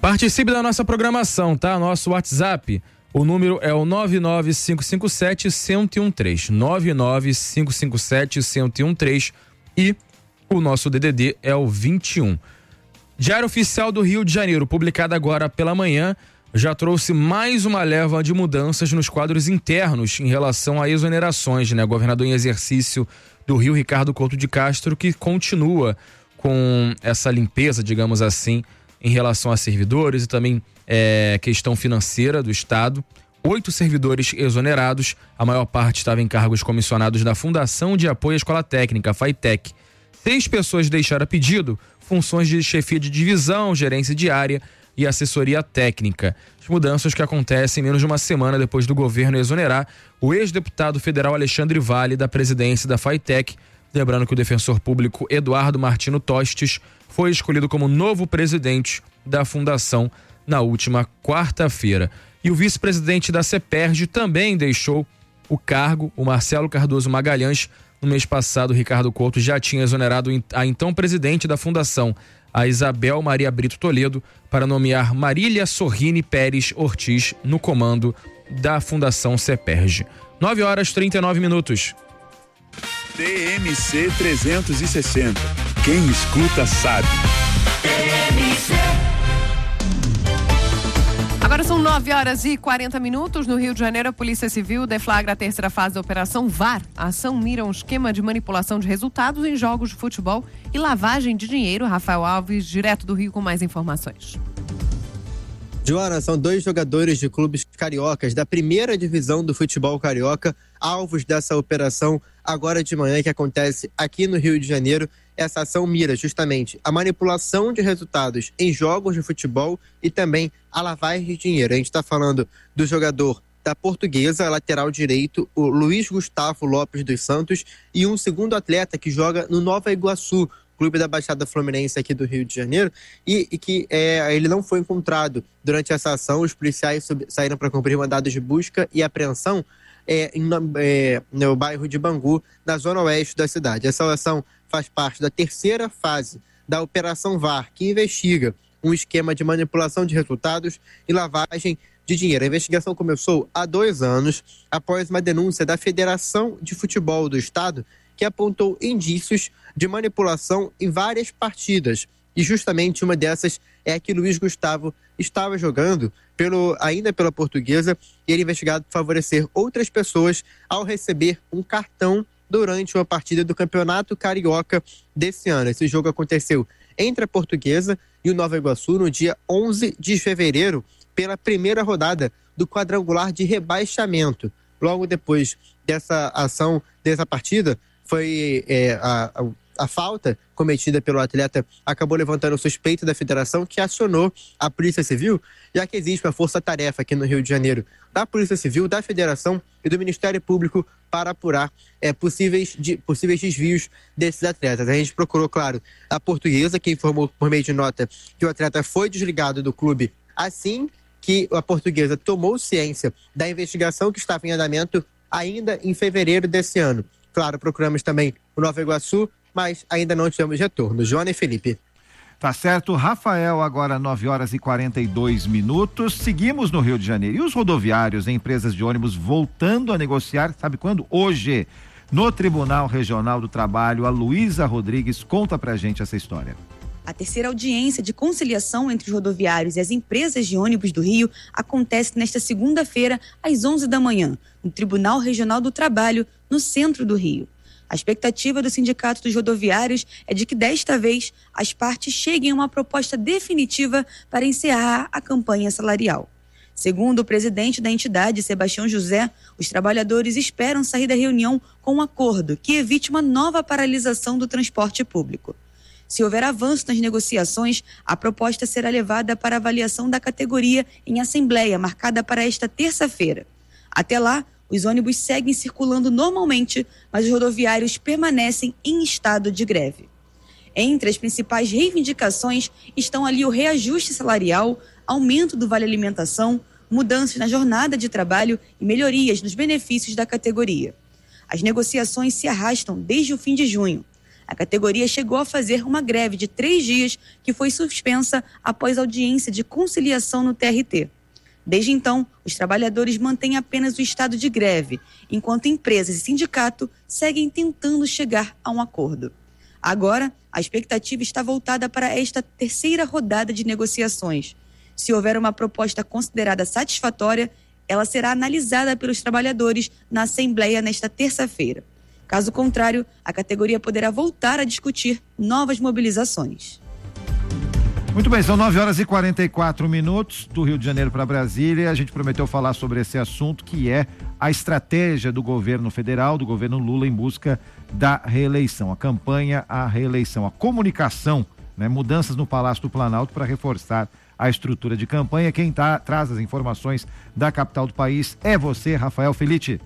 Participe da nossa programação, tá? Nosso WhatsApp, o número é o 99557-1013, 99557-1013 e o nosso DDD é o 21. Diário Oficial do Rio de Janeiro, publicado agora pela manhã, já trouxe mais uma leva de mudanças nos quadros internos em relação a exonerações, né? Governador em exercício do Rio, Ricardo Couto de Castro, que continua com essa limpeza, digamos assim, em relação a servidores e também questão financeira do Estado. 8 servidores exonerados, a maior parte estava em cargos comissionados da Fundação de Apoio à Escola Técnica, FAITEC. 6 pessoas deixaram a pedido funções de chefia de divisão, gerência de área e assessoria técnica. As mudanças que acontecem menos de uma semana depois do governo exonerar o ex-deputado federal Alexandre Vale da presidência da FAITEC. Lembrando que o defensor público Eduardo Martino Tostes foi escolhido como novo presidente da fundação na última quarta-feira. E o vice-presidente da CEPERJ também deixou o cargo, o Marcelo Cardoso Magalhães. No mês passado, Ricardo Couto já tinha exonerado a então presidente da fundação, a Isabel Maria Brito Toledo, para nomear Marília Sorrini Pérez Ortiz no comando da Fundação CEPERJ. 9h39. TMC 360. Quem escuta sabe. Agora são 9h40. No Rio de Janeiro, a Polícia Civil deflagra a terceira fase da Operação VAR. A ação mira um esquema de manipulação de resultados em jogos de futebol e lavagem de dinheiro. Rafael Alves, direto do Rio, com mais informações. Joana, são 2 jogadores de clubes cariocas da primeira divisão do futebol carioca, alvos dessa operação agora de manhã que acontece aqui no Rio de Janeiro. Essa ação mira justamente a manipulação de resultados em jogos de futebol e também a lavagem de dinheiro. A gente está falando do jogador da Portuguesa, lateral direito, o Luiz Gustavo Lopes dos Santos, e um segundo atleta que joga no Nova Iguaçu, clube da Baixada Fluminense aqui do Rio de Janeiro, e que ele não foi encontrado durante essa ação. Os policiais saíram para cumprir mandados de busca e apreensão no bairro de Bangu, na zona oeste da cidade. Essa ação faz parte da terceira fase da Operação VAR, que investiga um esquema de manipulação de resultados e lavagem de dinheiro. A investigação começou há 2 anos, após uma denúncia da Federação de Futebol do Estado, que apontou indícios de manipulação em várias partidas. E justamente uma dessas é a que Luiz Gustavo estava jogando ainda pela Portuguesa, e ele é investigado por favorecer outras pessoas ao receber um cartão durante uma partida do Campeonato Carioca desse ano. Esse jogo aconteceu entre a Portuguesa e o Nova Iguaçu no dia 11 de fevereiro, pela primeira rodada do quadrangular de rebaixamento. Logo depois dessa ação, dessa partida, foi a falta cometida pelo atleta acabou levantando suspeita da federação, que acionou a Polícia Civil, já que existe uma força-tarefa aqui no Rio de Janeiro da Polícia Civil, da Federação e do Ministério Público para apurar possíveis desvios desses atletas. A gente procurou, claro, a Portuguesa, que informou por meio de nota que o atleta foi desligado do clube assim que a Portuguesa tomou ciência da investigação que estava em andamento ainda em fevereiro desse ano. Claro, procuramos também o Nova Iguaçu, mas ainda não tivemos retorno. Joana e Felipe. Tá certo, Rafael, agora 9h42. Seguimos no Rio de Janeiro. E os rodoviários e empresas de ônibus voltando a negociar, sabe quando? Hoje, no Tribunal Regional do Trabalho. A Luísa Rodrigues conta pra gente essa história. A terceira audiência de conciliação entre os rodoviários e as empresas de ônibus do Rio acontece nesta segunda-feira, às 11 da manhã, no Tribunal Regional do Trabalho, no centro do Rio. A expectativa do Sindicato dos Rodoviários é de que, desta vez, as partes cheguem a uma proposta definitiva para encerrar a campanha salarial. Segundo o presidente da entidade, Sebastião José, os trabalhadores esperam sair da reunião com um acordo que evite uma nova paralisação do transporte público. Se houver avanço nas negociações, a proposta será levada para avaliação da categoria em assembleia, marcada para esta terça-feira. Até lá, os ônibus seguem circulando normalmente, mas os rodoviários permanecem em estado de greve. Entre as principais reivindicações estão ali o reajuste salarial, aumento do vale-alimentação, mudanças na jornada de trabalho e melhorias nos benefícios da categoria. As negociações se arrastam desde o fim de junho. A categoria chegou a fazer uma greve de 3 dias que foi suspensa após audiência de conciliação no TRT. Desde então, os trabalhadores mantêm apenas o estado de greve, enquanto empresas e sindicato seguem tentando chegar a um acordo. Agora, a expectativa está voltada para esta terceira rodada de negociações. Se houver uma proposta considerada satisfatória, ela será analisada pelos trabalhadores na Assembleia nesta terça-feira. Caso contrário, a categoria poderá voltar a discutir novas mobilizações. Muito bem, são 9h44 do Rio de Janeiro para Brasília. A gente prometeu falar sobre esse assunto, que é a estratégia do governo federal, do governo Lula, em busca da reeleição, a campanha à reeleição, a comunicação, né? Mudanças no Palácio do Planalto para reforçar a estrutura de campanha. Quem traz as informações da capital do país é você, Rafael Felitti.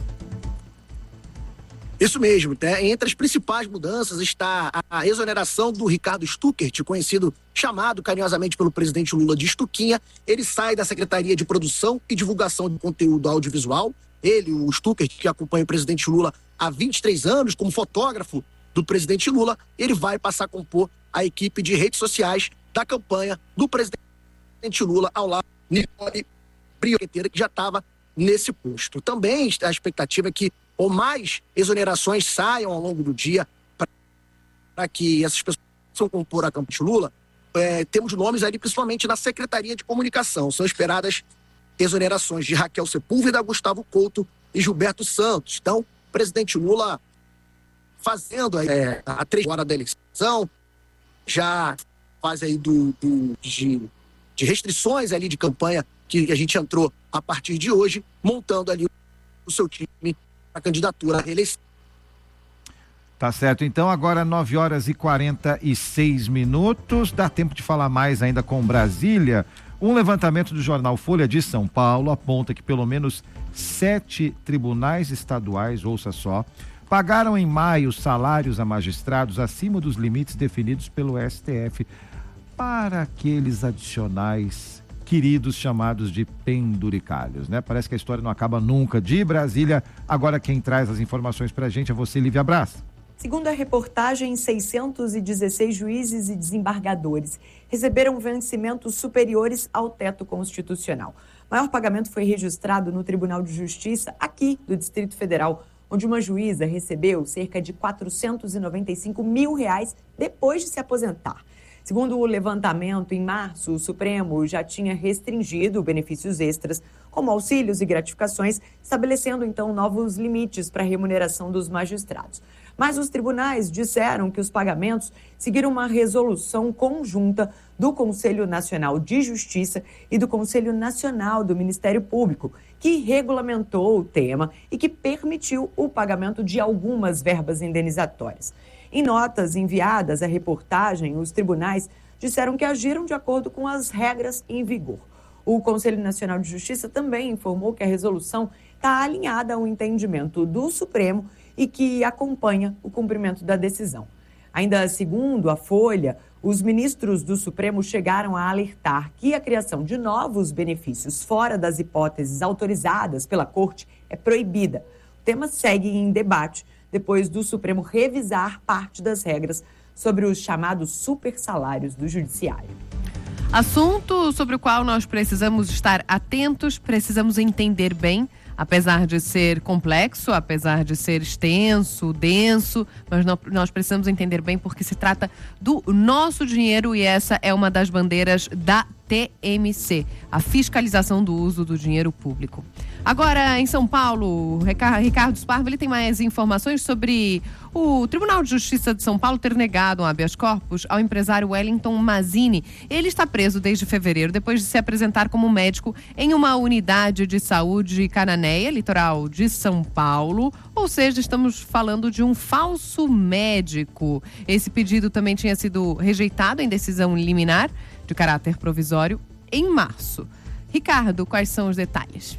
Isso mesmo, entre as principais mudanças está a exoneração do Ricardo Stuckert, chamado carinhosamente pelo presidente Lula de Stuquinha. Ele sai da Secretaria de Produção e Divulgação de Conteúdo Audiovisual. Ele, o Stuckert, que acompanha o presidente Lula há 23 anos como fotógrafo do presidente Lula, ele vai passar a compor a equipe de redes sociais da campanha do presidente Lula ao lado de Nicole Brioqueteira, que já estava nesse posto. Também a expectativa é que ou mais exonerações saiam ao longo do dia para que essas pessoas possam compor a campanha de Lula. Temos nomes ali principalmente na Secretaria de Comunicação. São esperadas exonerações de Raquel Sepúlveda, Gustavo Couto e Gilberto Santos. Então, o presidente Lula fazendo a 3 horas da eleição, já faz aí de restrições ali de campanha que a gente entrou a partir de hoje, montando ali o seu time a candidatura à reeleição. Tá certo, então agora 9h46, dá tempo de falar mais ainda com Brasília. Um levantamento do jornal Folha de São Paulo aponta que pelo menos 7 tribunais estaduais, ouça só, pagaram em maio salários a magistrados acima dos limites definidos pelo STF para aqueles adicionais queridos chamados de penduricalhos, né? Parece que a história não acaba nunca. De Brasília, agora quem traz as informações pra gente é você, Lívia Braz. Segundo a reportagem, 616 juízes e desembargadores receberam vencimentos superiores ao teto constitucional. O maior pagamento foi registrado no Tribunal de Justiça, aqui do Distrito Federal, onde uma juíza recebeu cerca de R$495 mil depois de se aposentar. Segundo o levantamento, em março, o Supremo já tinha restringido benefícios extras, como auxílios e gratificações, estabelecendo então novos limites para a remuneração dos magistrados. Mas os tribunais disseram que os pagamentos seguiram uma resolução conjunta do Conselho Nacional de Justiça e do Conselho Nacional do Ministério Público, que regulamentou o tema e que permitiu o pagamento de algumas verbas indenizatórias. Em notas enviadas à reportagem, os tribunais disseram que agiram de acordo com as regras em vigor. O Conselho Nacional de Justiça também informou que a resolução está alinhada ao entendimento do Supremo e que acompanha o cumprimento da decisão. Ainda segundo a Folha, os ministros do Supremo chegaram a alertar que a criação de novos benefícios fora das hipóteses autorizadas pela Corte é proibida. O tema segue em debate depois do Supremo revisar parte das regras sobre os chamados supersalários do Judiciário. Assunto sobre o qual nós precisamos estar atentos, precisamos entender bem, apesar de ser complexo, apesar de ser extenso, denso, mas nós precisamos entender bem porque se trata do nosso dinheiro e essa é uma das bandeiras da TMC, a fiscalização do uso do dinheiro público. Agora, em São Paulo, Ricardo Sparvo, ele tem mais informações sobre o Tribunal de Justiça de São Paulo ter negado um habeas corpus ao empresário Wellington Mazzini. Ele está preso desde fevereiro, depois de se apresentar como médico em uma unidade de saúde Cananéia, litoral de São Paulo. Ou seja, estamos falando de um falso médico. Esse pedido também tinha sido rejeitado em decisão liminar de caráter provisório em março. Ricardo, quais são os detalhes?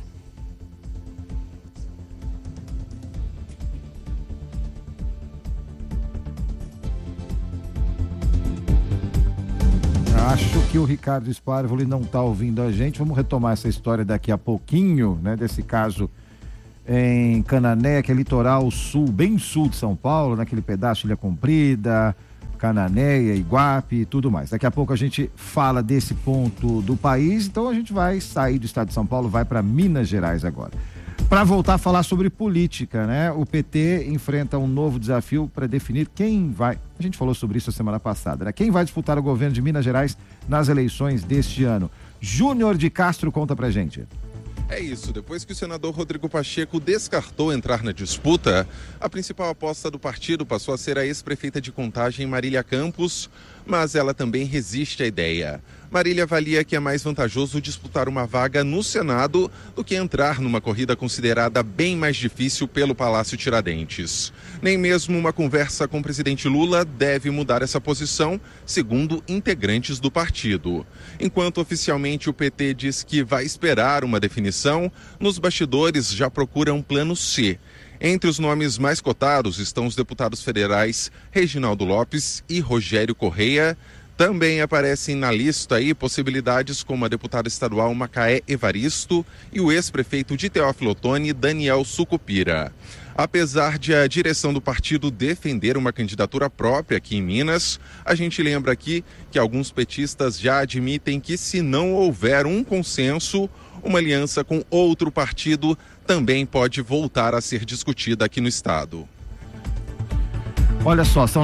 Acho que o Ricardo Sparvo não está ouvindo a gente. Vamos retomar essa história daqui a pouquinho, né? Desse caso em Canané, que é litoral sul, bem sul de São Paulo, naquele pedaço de Ilha Comprida, Cananéia, Iguape e tudo mais. Daqui a pouco a gente fala desse ponto do país, então a gente vai sair do estado de São Paulo, vai para Minas Gerais agora. Para voltar a falar sobre política, né? O PT enfrenta um novo desafio para definir quem vai. A gente falou sobre isso a semana passada, né? Quem vai disputar o governo de Minas Gerais nas eleições deste ano. Júnior de Castro conta pra gente. É isso, depois que o senador Rodrigo Pacheco descartou entrar na disputa, a principal aposta do partido passou a ser a ex-prefeita de Contagem, Marília Campos, mas ela também resiste à ideia. Marília avalia que é mais vantajoso disputar uma vaga no Senado do que entrar numa corrida considerada bem mais difícil pelo Palácio Tiradentes. Nem mesmo uma conversa com o presidente Lula deve mudar essa posição, segundo integrantes do partido. Enquanto oficialmente o PT diz que vai esperar uma definição, nos bastidores já procuram um plano C. Entre os nomes mais cotados estão os deputados federais Reginaldo Lopes e Rogério Correia. Também aparecem na lista aí possibilidades como a deputada estadual Macaé Evaristo e o ex-prefeito de Teófilo Otoni, Daniel Sucupira. Apesar de a direção do partido defender uma candidatura própria aqui em Minas, a gente lembra aqui que alguns petistas já admitem que se não houver um consenso, uma aliança com outro partido também pode voltar a ser discutida aqui no estado. Olha só, são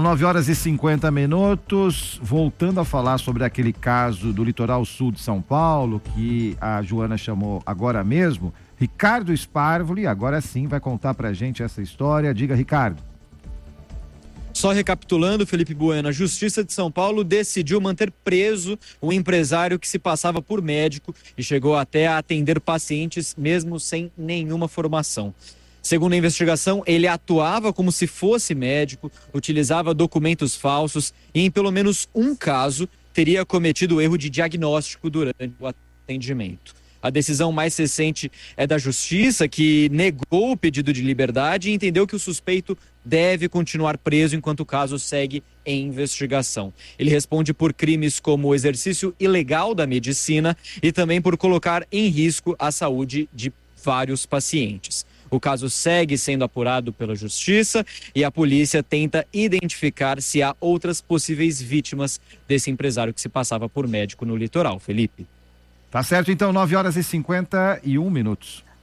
9h50, voltando a falar sobre aquele caso do litoral sul de São Paulo, que a Joana chamou agora mesmo, Ricardo Sparvoli, agora sim vai contar pra gente essa história. Diga, Ricardo. Só recapitulando, Felipe Bueno, a Justiça de São Paulo decidiu manter preso um empresário que se passava por médico e chegou até a atender pacientes mesmo sem nenhuma formação. Segundo a investigação, ele atuava como se fosse médico, utilizava documentos falsos e, em pelo menos um caso, teria cometido erro de diagnóstico durante o atendimento. A decisão mais recente é da Justiça, que negou o pedido de liberdade e entendeu que o suspeito deve continuar preso enquanto o caso segue em investigação. Ele responde por crimes como o exercício ilegal da medicina e também por colocar em risco a saúde de vários pacientes. O caso segue sendo apurado pela Justiça e a polícia tenta identificar se há outras possíveis vítimas desse empresário que se passava por médico no litoral. Felipe. Tá certo, então, 9h51.